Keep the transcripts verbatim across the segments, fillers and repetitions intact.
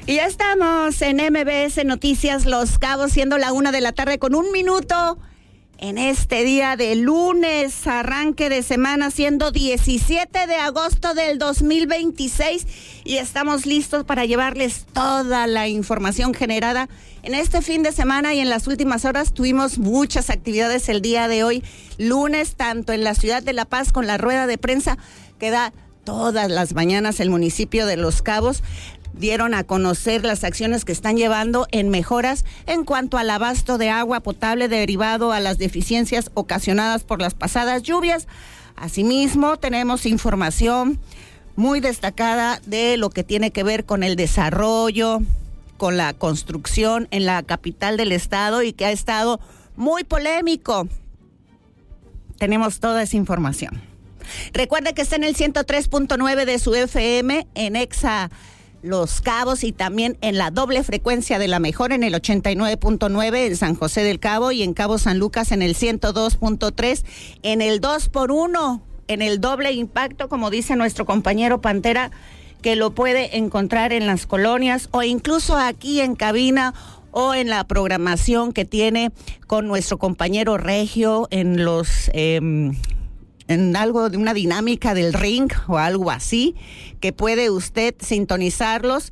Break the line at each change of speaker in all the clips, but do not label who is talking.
Y ya estamos en M B S Noticias Los Cabos, siendo la una de la tarde con un minuto en este día de lunes, arranque de semana, siendo diecisiete de agosto del dos mil veintiséis, y estamos listos para llevarles toda la información generada en este fin de semana. Y en las últimas horas tuvimos muchas actividades el día de hoy, lunes, tanto en la ciudad de La Paz con la rueda de prensa que da todas las mañanas el municipio de Los Cabos. Dieron a conocer las acciones que están llevando en mejoras en cuanto al abasto de agua potable derivado a las deficiencias ocasionadas por las pasadas lluvias. Asimismo, tenemos información muy destacada de lo que tiene que ver con el desarrollo, con la construcción en la capital del estado, y que ha estado muy polémico. Tenemos toda esa información. Recuerde que está en el ciento tres punto nueve de su F M, en Exa Los Cabos, y también en la doble frecuencia de la mejor en el ochenta y nueve punto nueve en San José del Cabo, y en Cabo San Lucas en el ciento dos punto tres, en el dos por uno, en el doble impacto, como dice nuestro compañero Pantera, que lo puede encontrar en las colonias o incluso aquí en cabina, o en la programación que tiene con nuestro compañero Regio en los... Eh, en algo de una dinámica del ring o algo así, que puede usted sintonizarlos.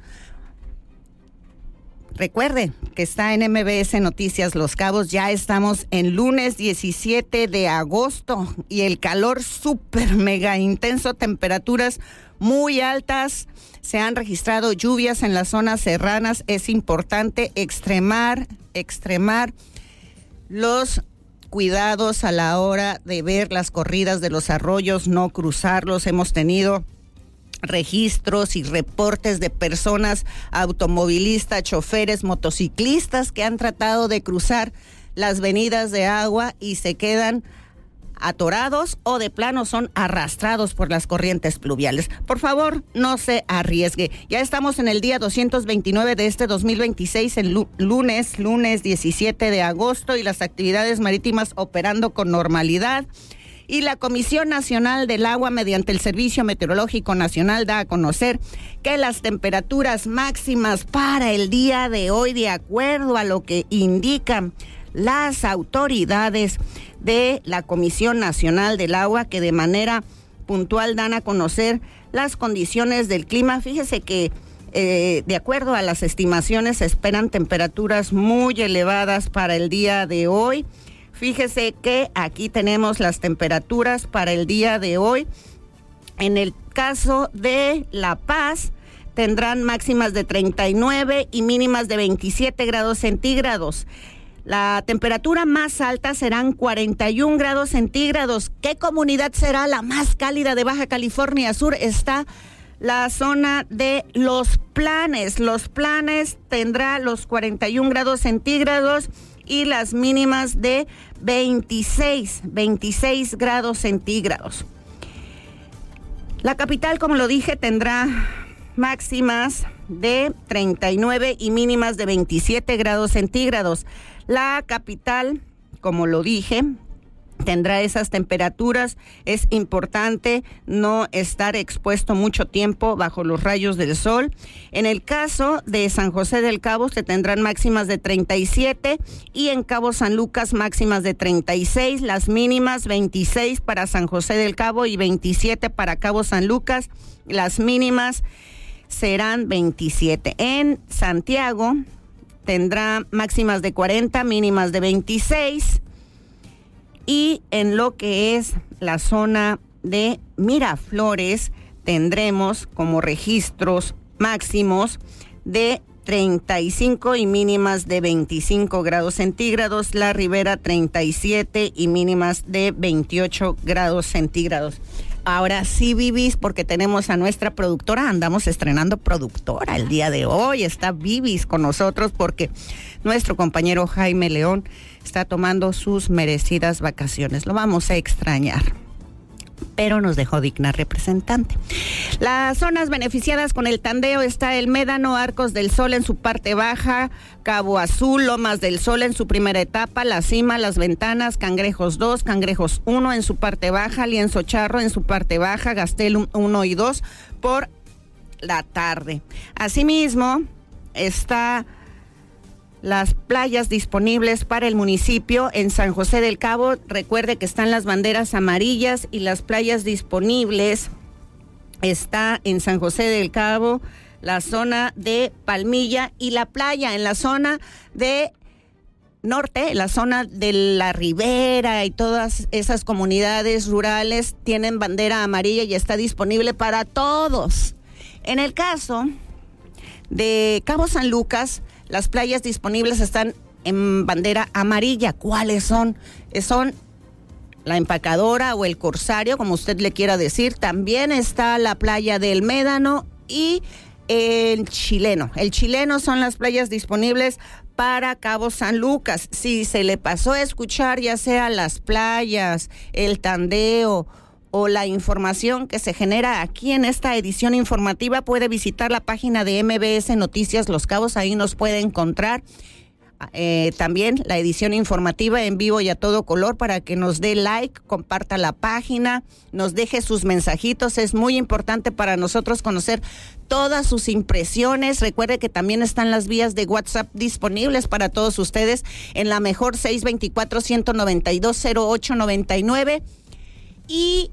Recuerde que está en M B S Noticias Los Cabos. Ya estamos en lunes diecisiete de agosto y el calor súper mega intenso, temperaturas muy altas. Se han registrado lluvias en las zonas serranas. Es importante extremar, extremar los cuidados a la hora de ver las corridas de los arroyos, no cruzarlos. Hemos tenido registros y reportes de personas automovilistas, choferes, motociclistas que han tratado de cruzar las venidas de agua y se quedan atorados o de plano son arrastrados por las corrientes pluviales. Por favor, no se arriesgue. Ya estamos en el día doscientos veintinueve de este dos mil veintiséis, el lunes, lunes diecisiete de agosto, y las actividades marítimas operando con normalidad. Y la Comisión Nacional del Agua, mediante el Servicio Meteorológico Nacional, da a conocer que las temperaturas máximas para el día de hoy, de acuerdo a lo que indican las autoridades de la Comisión Nacional del Agua, que de manera puntual dan a conocer las condiciones del clima. Fíjese que eh, de acuerdo a las estimaciones se esperan temperaturas muy elevadas para el día de hoy. Fíjese que aquí tenemos las temperaturas para el día de hoy. En el caso de La Paz, tendrán máximas de treinta y nueve y mínimas de veintisiete grados centígrados. La temperatura más alta serán cuarenta y un grados centígrados. ¿Qué comunidad será la más cálida de Baja California Sur? Está la zona de Los Planes. Los Planes tendrá los cuarenta y un grados centígrados y las mínimas de veintiséis, veintiséis grados centígrados. La capital, como lo dije, tendrá máximas de treinta y nueve y mínimas de veintisiete grados centígrados. La capital, como lo dije, tendrá esas temperaturas. Es importante no estar expuesto mucho tiempo bajo los rayos del sol. En el caso de San José del Cabo se tendrán máximas de treinta y siete, y en Cabo San Lucas máximas de treinta y seis, las mínimas veintiséis para San José del Cabo y veintisiete para Cabo San Lucas. Las mínimas serán veintisiete. En Santiago tendrá máximas de cuarenta, mínimas de veintiséis, y en lo que es la zona de Miraflores tendremos como registros máximos de treinta y cinco y mínimas de veinticinco grados centígrados. La Ribera treinta y siete y mínimas de veintiocho grados centígrados. Ahora sí, Vivis, porque tenemos a nuestra productora, andamos estrenando productora el día de hoy. Está Vivis con nosotros porque nuestro compañero Jaime León está tomando sus merecidas vacaciones. Lo vamos a extrañar, pero nos dejó digna representante. Las zonas beneficiadas con el tandeo está el Médano, Arcos del Sol en su parte baja, Cabo Azul, Lomas del Sol en su primera etapa, La Cima, Las Ventanas, Cangrejos dos, Cangrejos uno en su parte baja, Lienzo Charro en su parte baja, Gastelum uno y dos por la tarde. Asimismo, está las playas disponibles para el municipio en San José del Cabo. Recuerde que están las banderas amarillas y las playas disponibles. Está en San José del Cabo la zona de Palmilla y la playa en la zona de norte, la zona de la Ribera y todas esas comunidades rurales tienen bandera amarilla y está disponible para todos. En el caso de Cabo San Lucas, las playas disponibles están en bandera amarilla. ¿Cuáles son? Son la Empacadora o el Corsario, como usted le quiera decir. También está la playa del Médano y el Chileno. El Chileno son las playas disponibles para Cabo San Lucas. Si se le pasó a escuchar ya sea las playas, el tandeo o la información que se genera aquí en esta edición informativa, puede visitar la página de M B S Noticias Los Cabos. Ahí nos puede encontrar eh, también la edición informativa en vivo y a todo color, para que nos dé like, comparta la página, nos deje sus mensajitos. Es muy importante para nosotros conocer todas sus impresiones. Recuerde que también están las vías de WhatsApp disponibles para todos ustedes en la mejor seis dos cuatro, uno nueve dos, cero ocho nueve nueve y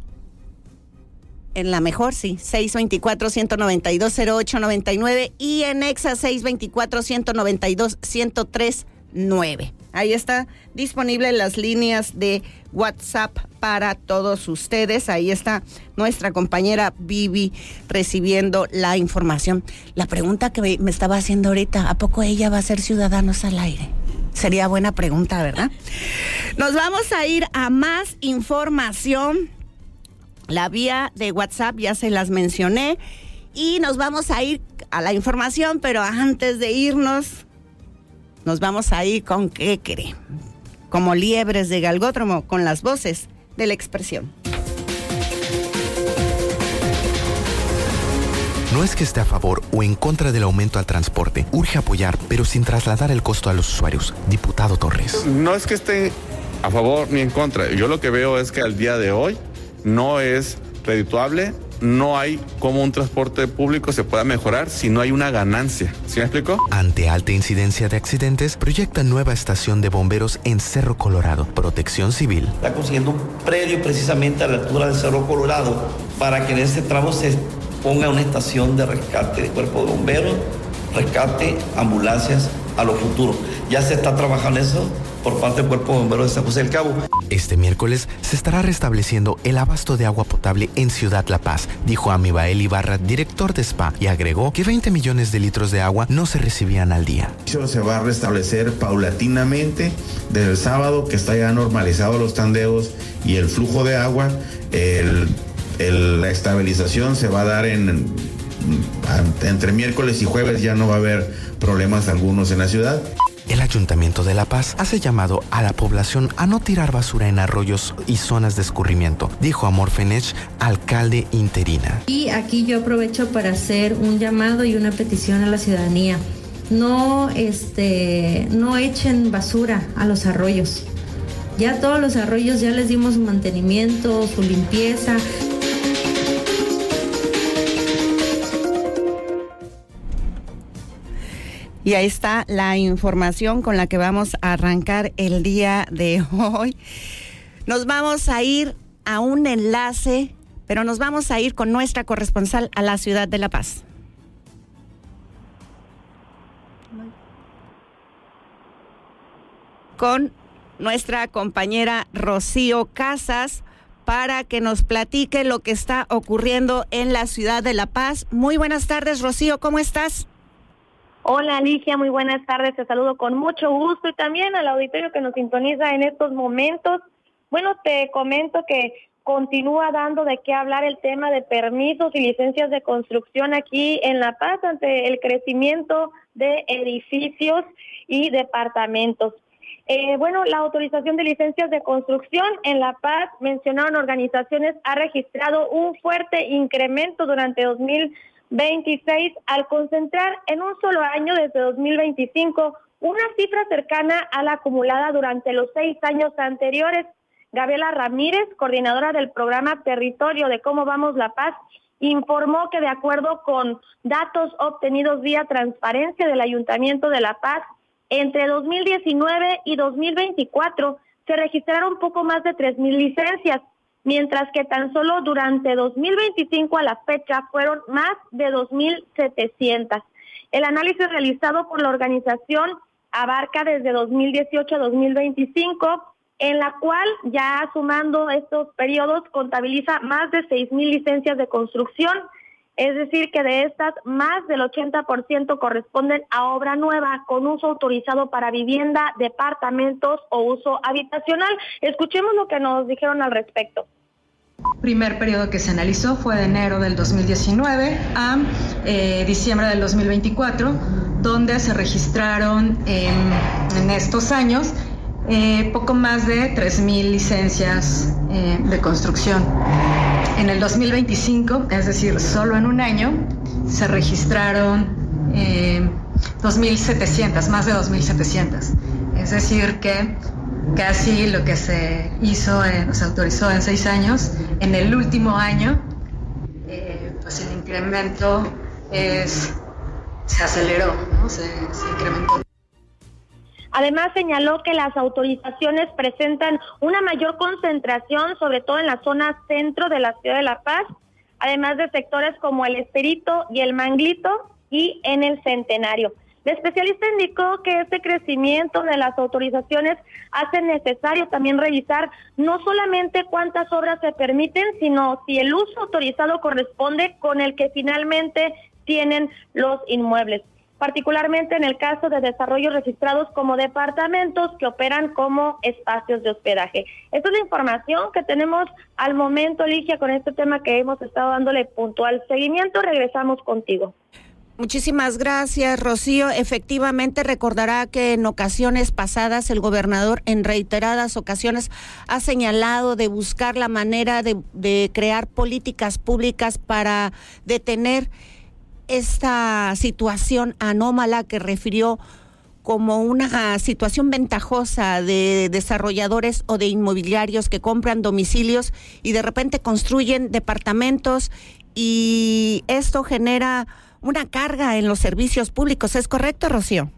en la mejor, sí, seis dos cuatro, uno nueve dos, cero ocho nueve nueve y en Exa seis dos cuatro, uno nueve dos, cero cero tres nueve. Ahí está disponible las líneas de WhatsApp para todos ustedes. Ahí está nuestra compañera Vivi recibiendo la información. La pregunta que me estaba haciendo ahorita, ¿a poco ella va a ser Ciudadanos al Aire? Sería buena pregunta, ¿verdad? Nos vamos a ir a más información. La vía de WhatsApp ya se las mencioné y nos vamos a ir a la información, pero antes de irnos, nos vamos a ir con ¿qué cree? Como liebres de galgódromo, con las voces de la expresión.
No es que esté a favor o en contra del aumento al transporte. Urge apoyar, pero sin trasladar el costo a los usuarios. Diputado Torres.
No es que esté a favor ni en contra. Yo lo que veo es que al día de hoy no es redituable, no hay cómo un transporte público se pueda mejorar si no hay una ganancia. ¿Sí me explico?
Ante alta incidencia de accidentes, proyecta nueva estación de bomberos en Cerro Colorado. Protección Civil.
Está consiguiendo un predio precisamente a la altura del Cerro Colorado para que en ese tramo se ponga una estación de rescate de cuerpo de bomberos, rescate, ambulancias a lo futuro. Ya se está trabajando eso por parte del Cuerpo de Bomberos de San José del Cabo.
Este miércoles se estará restableciendo el abasto de agua potable en Ciudad La Paz, dijo Amibael Ibarra, director de S P A, y agregó que veinte millones de litros de agua no se recibían al día.
Eso se va a restablecer paulatinamente desde el sábado, que está ya normalizado los tandeos y el flujo de agua. El, el, la estabilización se va a dar en, entre miércoles y jueves. Ya no va a haber problemas algunos en la ciudad.
El Ayuntamiento de La Paz hace llamado a la población a no tirar basura en arroyos y zonas de escurrimiento, dijo Amor Fenech, alcalde interina.
Y aquí yo aprovecho para hacer un llamado y una petición a la ciudadanía. No, este, no echen basura a los arroyos. Ya todos los arroyos ya les dimos su mantenimiento, su limpieza.
Y ahí está la información con la que vamos a arrancar el día de hoy. Nos vamos a ir a un enlace, pero nos vamos a ir con nuestra corresponsal a la ciudad de La Paz. Con nuestra compañera Rocío Casas, para que nos platique lo que está ocurriendo en la ciudad de La Paz. Muy buenas tardes, Rocío, ¿cómo estás?
Hola Alicia, muy buenas tardes, te saludo con mucho gusto y también al auditorio que nos sintoniza en estos momentos. Bueno, te comento que continúa dando de qué hablar el tema de permisos y licencias de construcción aquí en La Paz ante el crecimiento de edificios y departamentos. Eh, bueno, la autorización de licencias de construcción en La Paz, mencionaron organizaciones, ha registrado un fuerte incremento durante dos mil veintiséis al concentrar en un solo año desde dos mil veinticinco una cifra cercana a la acumulada durante los seis años anteriores. Gabriela Ramírez, coordinadora del programa Territorio de Cómo Vamos La Paz, informó que de acuerdo con datos obtenidos vía transparencia del Ayuntamiento de La Paz, entre dos mil diecinueve y dos mil veinticuatro se registraron poco más de tres mil licencias, mientras que tan solo durante dos mil veinticinco a la fecha fueron más de dos mil setecientas. El análisis realizado por la organización abarca desde dos mil dieciocho a dos mil veinticinco, en la cual, ya sumando estos periodos, contabiliza más de seis mil licencias de construcción, es decir, que de estas, más del ochenta por ciento corresponden a obra nueva con uso autorizado para vivienda, departamentos o uso habitacional. Escuchemos lo que nos dijeron al respecto.
El primer periodo que se analizó fue de enero del dos mil diecinueve a eh, diciembre del dos mil veinticuatro, donde se registraron eh, en estos años eh, poco más de tres mil licencias eh, de construcción. En el dos mil veinticinco, es decir, solo en un año, se registraron eh, dos mil setecientas, más de dos mil setecientas. Es decir, que casi lo que se hizo, eh, se autorizó en seis años, en el último año, eh, pues el incremento es, se aceleró, ¿no? se, se incrementó.
Además, señaló que las autorizaciones presentan una mayor concentración, sobre todo en la zona centro de la ciudad de La Paz, además de sectores como el Esperito y el Manglito y en el Centenario. El especialista indicó que este crecimiento de las autorizaciones hace necesario también revisar no solamente cuántas obras se permiten, sino si el uso autorizado corresponde con el que finalmente tienen los inmuebles, particularmente en el caso de desarrollos registrados como departamentos que operan como espacios de hospedaje. Esta es la información que tenemos al momento, Ligia, con este tema que hemos estado dándole puntual seguimiento. Regresamos contigo.
Muchísimas gracias, Rocío. Efectivamente, recordará que en ocasiones pasadas el gobernador en reiteradas ocasiones ha señalado de buscar la manera de, de crear políticas públicas para detener esta situación anómala que refirió como una situación ventajosa de desarrolladores o de inmobiliarios que compran domicilios y de repente construyen departamentos, y esto genera una carga en los servicios públicos. ¿Es correcto, Rocío?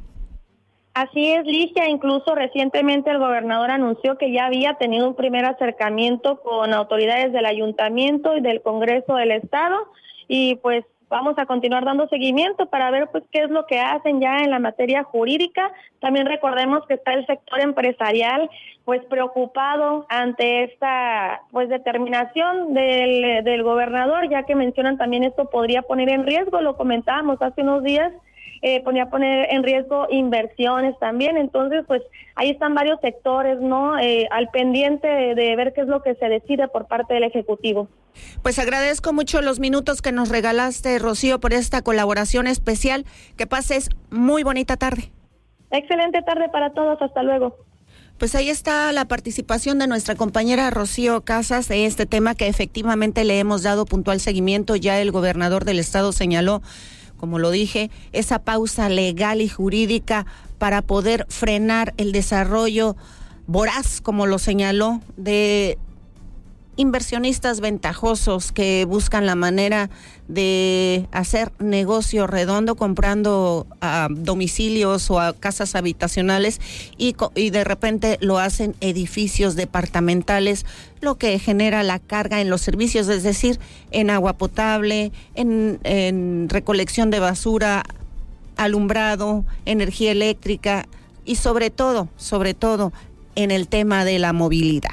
Así es, Ligia. Incluso recientemente el gobernador anunció que ya había tenido un primer acercamiento con autoridades del ayuntamiento y del Congreso del Estado, y pues vamos a continuar dando seguimiento para ver pues qué es lo que hacen ya en la materia jurídica. También recordemos que está el sector empresarial pues preocupado ante esta pues determinación del, del gobernador, ya que mencionan también esto podría poner en riesgo, lo comentábamos hace unos días, eh, ponía a poner en riesgo inversiones también. Entonces pues ahí están varios sectores, ¿no? Eh, al pendiente de, de ver qué es lo que se decide por parte del Ejecutivo.
Pues agradezco mucho los minutos que nos regalaste, Rocío, por esta colaboración especial. Que pases muy bonita tarde.
Excelente tarde para todos. Hasta luego.
Pues ahí está la participación de nuestra compañera Rocío Casas de este tema que efectivamente le hemos dado puntual seguimiento. Ya el gobernador del estado señaló, como lo dije, esa pausa legal y jurídica para poder frenar el desarrollo voraz, como lo señaló, de inversionistas ventajosos que buscan la manera de hacer negocio redondo comprando uh, domicilios o a casas habitacionales y, y de repente lo hacen edificios departamentales, lo que genera la carga en los servicios, es decir, en agua potable, en, en recolección de basura, alumbrado, energía eléctrica y sobre todo, sobre todo en el tema de la movilidad.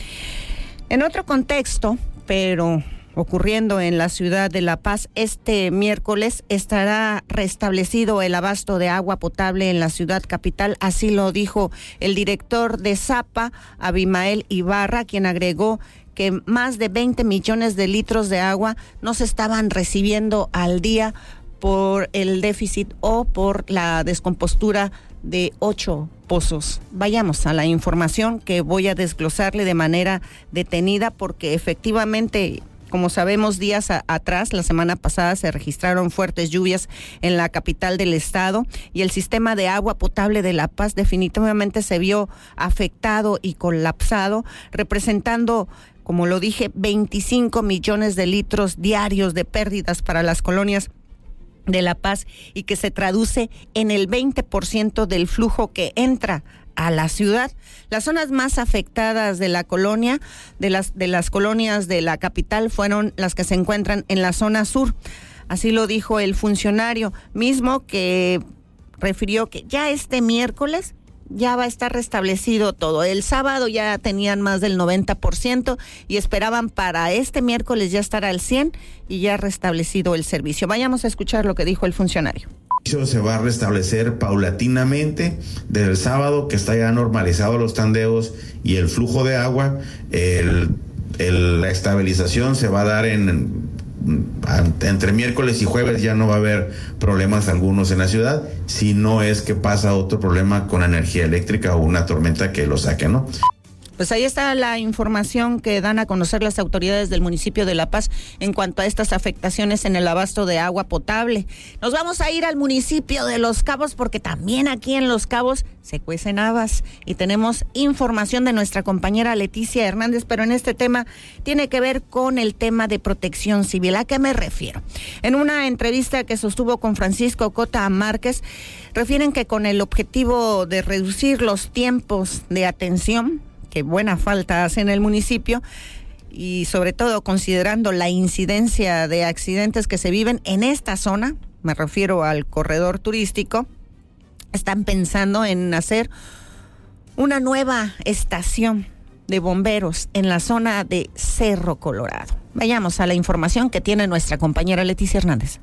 En otro contexto, pero ocurriendo en la ciudad de La Paz, este miércoles estará restablecido el abasto de agua potable en la ciudad capital, así lo dijo el director de ZAPA, Abimael Ibarra, quien agregó que más de veinte millones de litros de agua no se estaban recibiendo al día por el déficit o por la descompostura de ocho pozos. Vayamos a la información que voy a desglosarle de manera detenida, porque efectivamente, como sabemos, días a, atrás, la semana pasada, se registraron fuertes lluvias en la capital del estado y el sistema de agua potable de La Paz definitivamente se vio afectado y colapsado, representando como lo dije, veinticinco millones de litros diarios de pérdidas para las colonias de La Paz y que se traduce en el veinte por ciento del flujo que entra a la ciudad. Las zonas más afectadas de la colonia, de las, de las colonias de la capital, fueron las que se encuentran en la zona sur. Así lo dijo el funcionario mismo, que refirió que ya este miércoles ya va a estar restablecido todo. El sábado ya tenían más del noventa por ciento y esperaban para este miércoles ya estar al cien y ya restablecido el servicio. Vayamos a escuchar lo que dijo el funcionario.
Se va a restablecer paulatinamente desde el sábado, que está ya normalizado los tandeos y el flujo de agua. El, el, la estabilización se va a dar en entre miércoles y jueves. Ya no va a haber problemas algunos en la ciudad, si no es que pasa otro problema con energía eléctrica o una tormenta que lo saque, ¿no?
Pues ahí está la información que dan a conocer las autoridades del municipio de La Paz en cuanto a estas afectaciones en el abasto de agua potable. Nos vamos a ir al municipio de Los Cabos, porque también aquí en Los Cabos se cuecen habas y tenemos información de nuestra compañera Leticia Hernández, pero en este tema tiene que ver con el tema de protección civil. ¿A qué me refiero? En una entrevista que sostuvo con Francisco Cota Márquez, refieren que con el objetivo de reducir los tiempos de atención, que buena falta hace en el municipio, y sobre todo considerando la incidencia de accidentes que se viven en esta zona, me refiero al corredor turístico, están pensando en hacer una nueva estación de bomberos en la zona de Cerro Colorado. Vayamos a la información que tiene nuestra compañera Leticia Hernández.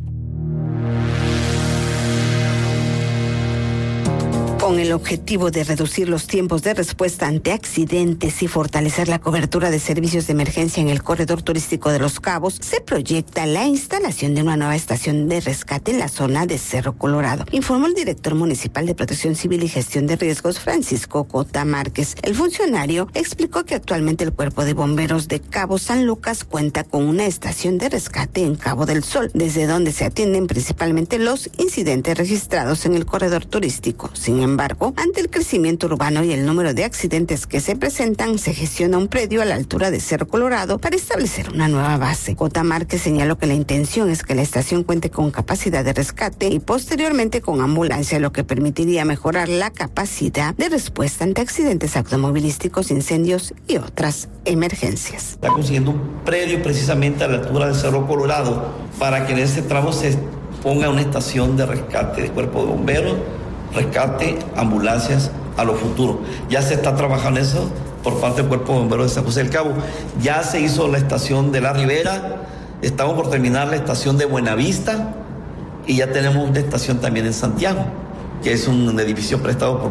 Con el objetivo de reducir los tiempos de respuesta ante accidentes y fortalecer la cobertura de servicios de emergencia en el corredor turístico de Los Cabos, se proyecta la instalación de una nueva estación de rescate en la zona de Cerro Colorado, informó el director municipal de Protección Civil y Gestión de Riesgos, Francisco Cota Márquez. El funcionario explicó que actualmente el Cuerpo de Bomberos de Cabo San Lucas cuenta con una estación de rescate en Cabo del Sol, desde donde se atienden principalmente los incidentes registrados en el corredor turístico. Sin embargo, embargo, ante el crecimiento urbano y el número de accidentes que se presentan, se gestiona un predio a la altura de Cerro Colorado para establecer una nueva base. Cota Márquez señaló que la intención es que la estación cuente con capacidad de rescate y posteriormente con ambulancia, lo que permitiría mejorar la capacidad de respuesta ante accidentes automovilísticos, incendios y otras emergencias.
Está consiguiendo un predio precisamente a la altura de Cerro Colorado para que en ese tramo se ponga una estación de rescate de Cuerpo de Bomberos, rescate, ambulancias a lo futuro. Ya se está trabajando eso por parte del Cuerpo de Bomberos de San José del Cabo. Ya se hizo la estación de La Ribera, estamos por terminar la estación de Buenavista y ya tenemos una estación también en Santiago, que es un edificio prestado por